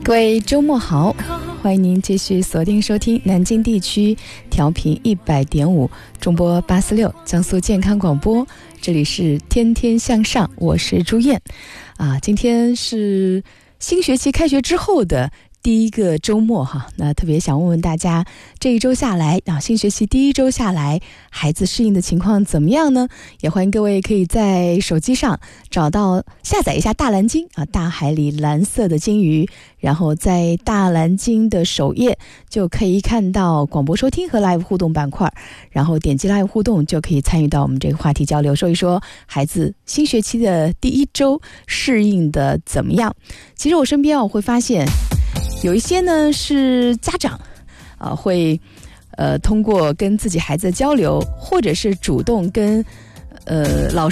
各位周末好，欢迎您继续锁定收听南京地区调频100.5中波846江苏健康广播，这里是天天向上，我是朱燕今天是新学期开学之后的第一个周末哈，那特别想问问大家，这一周下来新学期第一周下来，孩子适应的情况怎么样呢？也欢迎各位可以在手机上找到下载一下大蓝鲸大海里蓝色的鲸鱼，然后在大蓝鲸的首页就可以看到广播收听和 live 互动板块，然后点击 live 互动就可以参与到我们这个话题交流，说一说孩子新学期的第一周适应的怎么样。其实我身边我会发现有一些呢是家长会通过跟自己孩子的交流，或者是主动跟老师